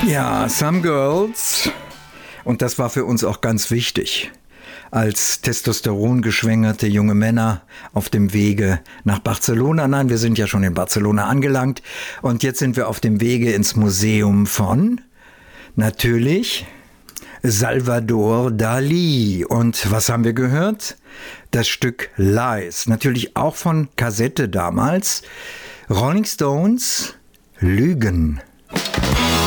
Ja, Some Girls. Und das war für uns auch ganz wichtig. Als testosterongeschwängerte junge Männer auf dem Wege nach Barcelona. Nein, wir sind ja schon in Barcelona angelangt. Und jetzt sind wir auf dem Wege ins Museum von, natürlich, Salvador Dalí. Und was haben wir gehört? Das Stück Lies. Natürlich auch von Kassette damals. Rolling Stones, Lügen.